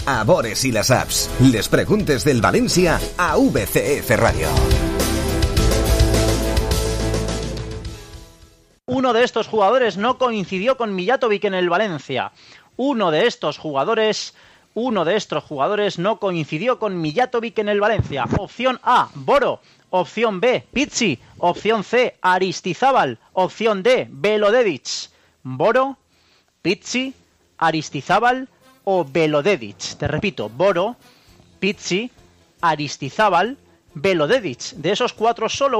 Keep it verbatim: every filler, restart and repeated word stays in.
Amores y las apps. Les preguntes del Valencia a V C F Radio. Uno de estos jugadores no coincidió con Mijatovic en el Valencia. Uno de estos jugadores... Uno de estos jugadores no coincidió con Mijatovic en el Valencia. Opción A, Boro. Opción B, Pizzi. Opción C, Aristizábal. Opción D, Belodedic. Boro, Pizzi, Aristizábal o Belodedic. Te repito, Boro, Pizzi, Aristizábal, Belodedic. De esos cuatro solo